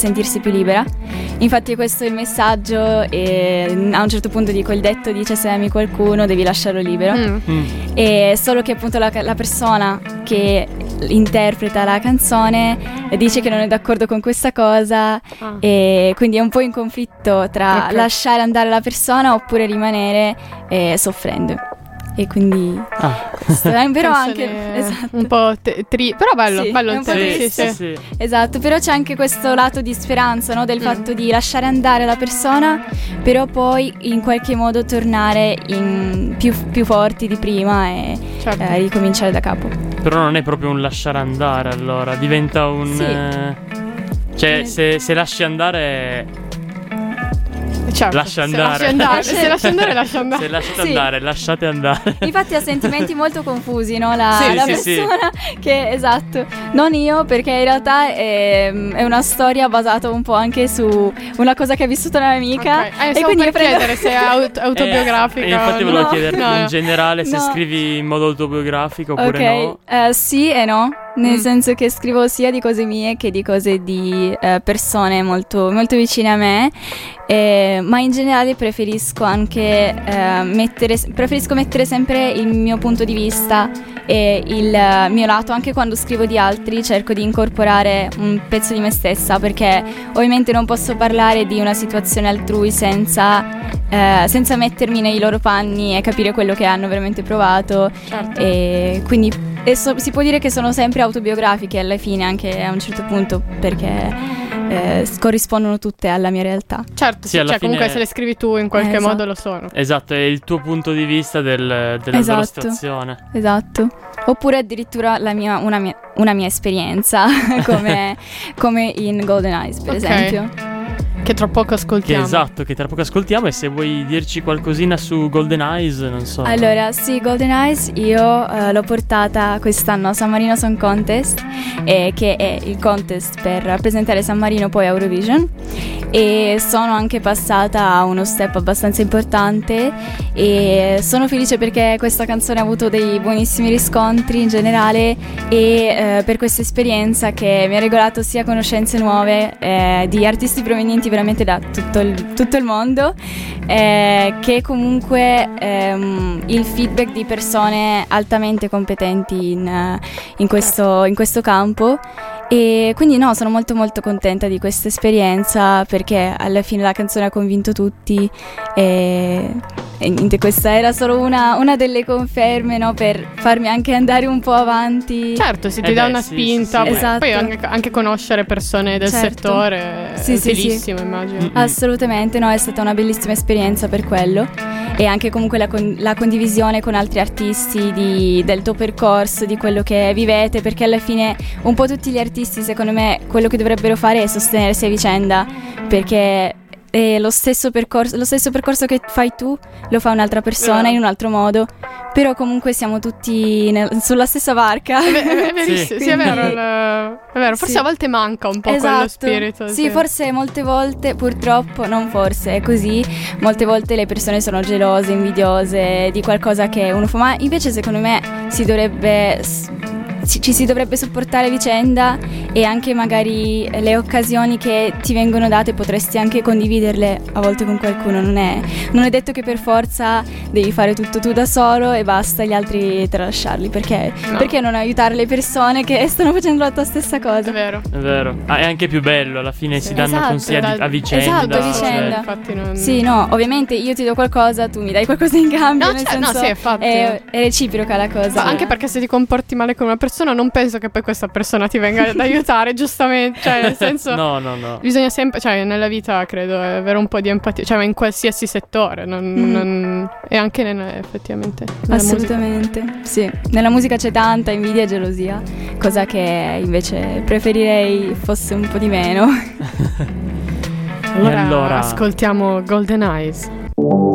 sentirsi più libera. Infatti questo è il messaggio, e a un certo punto il detto dice: se ami qualcuno devi lasciarlo libero. E solo che appunto la persona che interpreta la canzone dice che non è d'accordo con questa cosa, e quindi è un po' in conflitto tra lasciare andare la persona oppure rimanere soffrendo. E quindi però anche un po' però bello, sì, bello è un po' triste. Sì. Esatto, però c'è anche questo lato di speranza, no? Del fatto di lasciare andare la persona, però poi in qualche modo tornare più forti di prima e ricominciare da capo. Però non è proprio un lasciare andare, allora diventa un cioè se lasci andare. Certo, lascia andare. Se lascia andare, lascia andare. Se lasciate andare, lasciate andare. Infatti ha sentimenti molto confusi, no? La persona che, esatto. Non io, perché in realtà è una storia basata un po' anche su una cosa che ha vissuto una mia amica. E quindi per chiedere se è autobiografica. Infatti volevo chiederti in generale se scrivi in modo autobiografico oppure no. Sì e no. Nel senso che scrivo sia di cose mie che di cose di persone molto, molto vicine a me, ma in generale preferisco anche mettere sempre il mio punto di vista e il mio lato. Anche quando scrivo di altri cerco di incorporare un pezzo di me stessa, perché ovviamente non posso parlare di una situazione altrui senza mettermi nei loro panni e capire quello che hanno veramente provato. Certo. E quindi si può dire che sono sempre autobiografiche alla fine, anche a un certo punto, perché corrispondono tutte alla mia realtà. Certo, sì, cioè comunque se le scrivi tu in qualche modo lo sono. Esatto, è il tuo punto di vista della loro situazione. Esatto. Oppure addirittura una mia esperienza come in Golden Eyes, per esempio. Che tra poco ascoltiamo. Che tra poco ascoltiamo. E se vuoi dirci qualcosina su Golden Eyes, non so. Allora, sì, Golden Eyes io l'ho portata quest'anno a San Marino Song Contest, che è il contest per rappresentare San Marino poi a Eurovision, e sono anche passata a uno step abbastanza importante, e sono felice perché questa canzone ha avuto dei buonissimi riscontri in generale, e per questa esperienza che mi ha regalato sia conoscenze nuove di artisti provenienti veramente da tutto il mondo, che comunque il feedback di persone altamente competenti in questo campo. E quindi sono molto molto contenta di questa esperienza, perché alla fine la canzone ha convinto tutti, e niente, questa era solo una delle conferme, no, per farmi anche andare un po' avanti. Certo, se ti dà una spinta, sì. Esatto. Poi anche conoscere persone del settore è utilissimo, immagino. Assolutamente, no, è stata una bellissima esperienza per quello, e anche comunque la condivisione con altri artisti del tuo percorso, di quello che vivete, perché alla fine un po' tutti gli artisti, secondo me, quello che dovrebbero fare è sostenersi a vicenda, perché lo stesso percorso che fai tu lo fa un'altra persona in un altro modo, però comunque siamo tutti sulla stessa barca. È verissimo, sì, è vero. Forse a volte manca un po' quello spirito. Sì, forse molte volte, purtroppo, non forse, è così, molte volte le persone sono gelose, invidiose di qualcosa che uno fa, ma invece secondo me ci si dovrebbe supportare a vicenda, e anche magari le occasioni che ti vengono date potresti anche condividerle a volte con qualcuno. Non è detto che per forza devi fare tutto tu da solo e basta, gli altri tralasciarli, perché non aiutare le persone che stanno facendo la tua stessa cosa? È vero. È anche più bello, alla fine si danno consigli a vicenda. Esatto, a vicenda. Infatti Sì, no, ovviamente io ti do qualcosa, tu mi dai qualcosa in cambio, infatti. È reciproca la cosa. Ma anche perché se ti comporti male con una persona, non penso che poi questa persona ti venga ad aiutare, giustamente, cioè nel senso no. Bisogna sempre, cioè nella vita credo avere un po' di empatia, cioè in qualsiasi settore, e anche effettivamente assolutamente musica. Sì, nella musica c'è tanta invidia e gelosia, cosa che invece preferirei fosse un po' di meno. Allora ascoltiamo Golden Eyes.